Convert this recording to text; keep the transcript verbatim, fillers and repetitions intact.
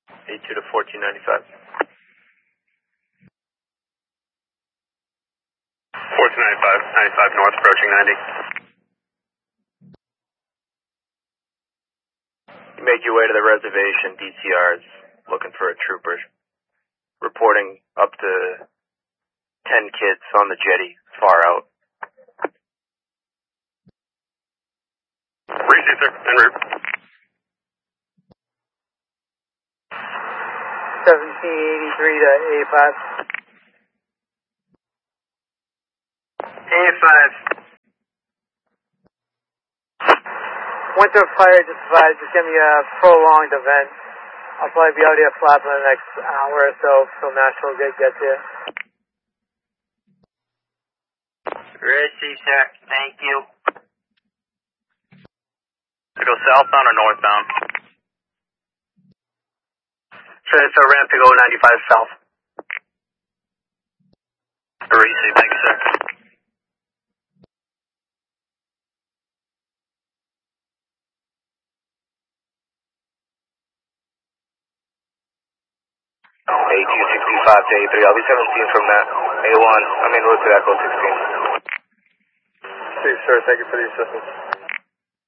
A two to fourteen ninety-five. fourteen ninety-five, ninety-five north, approaching ninety. You make your way to the reservation. D T R is looking for a trooper. Reporting up to ten kids on the jetty, far out. Receive, sir. En route. seventeen eighty-three to eighty-five. eighty-five. Winter fire just provided, just give me a prolonged event. I'll probably be out here flapping in the next hour or so, so National Grid gets here. Receive, sir. Thank you. To go southbound or northbound? Transfer ramp to go ninety-five south. Receive, thank you, sir. A two sixty-five to A three. I'll be seventeen from that. A one. I'm en route to Echo sixteen. Please, sir. Thank you for the assistance.